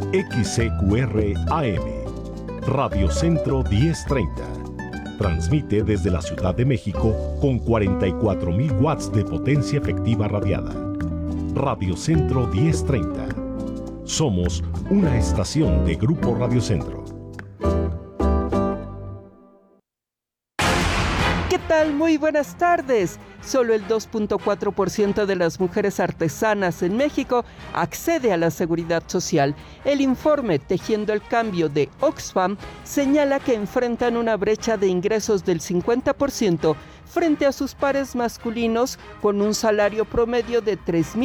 XCQR AM, Radio Centro 1030. Transmite desde la Ciudad de México con 44.000 watts de potencia efectiva radiada. Radio Centro 1030. Somos una estación de Grupo Radio Centro. ¿Qué tal? Muy buenas tardes. Solo el 2.4% de las mujeres artesanas en México accede a la seguridad social. El informe Tejiendo el Cambio de Oxfam señala que enfrentan una brecha de ingresos del 50% frente a sus pares masculinos con un salario promedio de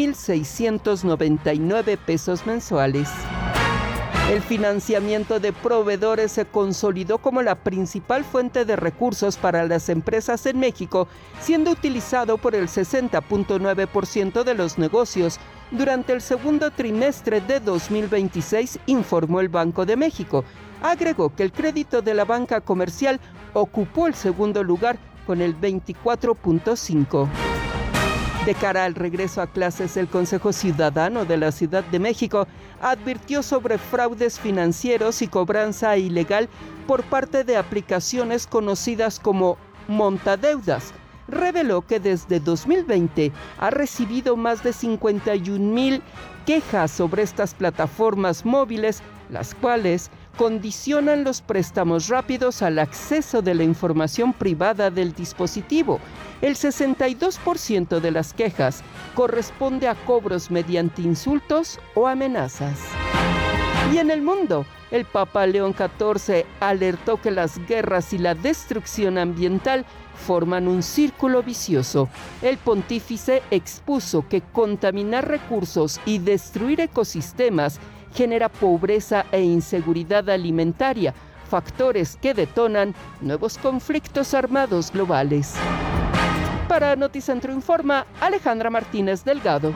3,699 pesos mensuales. El financiamiento de proveedores se consolidó como la principal fuente de recursos para las empresas en México, siendo utilizado por el 60.9% de los negocios durante el segundo trimestre de 2026, informó el Banco de México. Agregó que el crédito de la banca comercial ocupó el segundo lugar con el 24.5%. De cara al regreso a clases, el Consejo Ciudadano de la Ciudad de México advirtió sobre fraudes financieros y cobranza ilegal por parte de aplicaciones conocidas como montadeudas. Reveló que desde 2020 ha recibido más de 51,000 quejas sobre estas plataformas móviles, las cuales condicionan los préstamos rápidos al acceso de la información privada del dispositivo. El 62% de las quejas corresponde a cobros mediante insultos o amenazas. Y en el mundo, el Papa León XIV alertó que las guerras y la destrucción ambiental forman un círculo vicioso. El pontífice expuso que contaminar recursos y destruir ecosistemas genera pobreza e inseguridad alimentaria, factores que detonan nuevos conflictos armados globales. Para Noticentro Informa, Alejandra Martínez Delgado.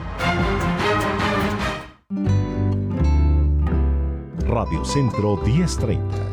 Radio Centro 1030.